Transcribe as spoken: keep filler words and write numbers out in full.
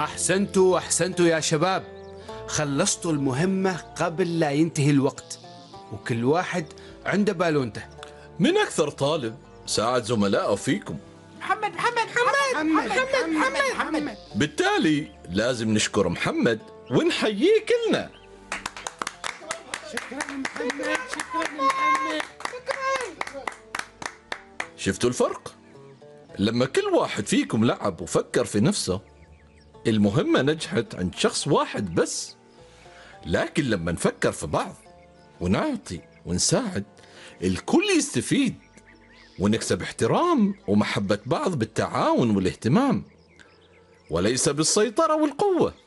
أحسنتوا أحسنتوا يا شباب، خلصتوا المهمة قبل لا ينتهي الوقت، وكل واحد عنده بالونته. من أكثر طالب ساعد زملائه فيكم؟ محمد محمد محمد محمد محمد محمد. بالتالي لازم نشكر محمد ونحييه كلنا. شكرا محمد، شكرا محمد، شكرا. شفتوا الفرق؟ لما كل واحد فيكم لعب وفكر في نفسه المهمة نجحت عند شخص واحد بس، لكن لما نفكر في بعض ونعطي ونساعد الكل يستفيد، ونكسب احترام ومحبة بعض بالتعاون والاهتمام وليس بالسيطرة والقوة.